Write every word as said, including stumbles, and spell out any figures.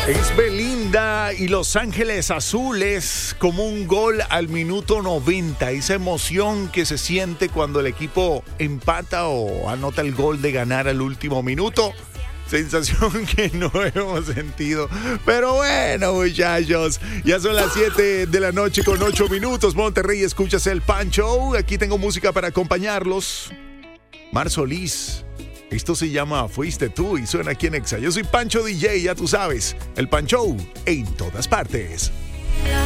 Es Belinda y Los Ángeles Azules, como un gol al minuto noventa. Esa emoción que se siente cuando el equipo empata o anota el gol de ganar al último minuto. Sensación que no hemos sentido. Pero bueno, muchachos, ya son las siete de la noche con ocho minutos. Monterrey, escuchas el Pan Show. Aquí tengo música para acompañarlos. Mar Solís. Esto se llama Fuiste Tú y suena aquí en Exa. Yo soy Pancho D J, ya tú sabes. El Pan Show en todas partes.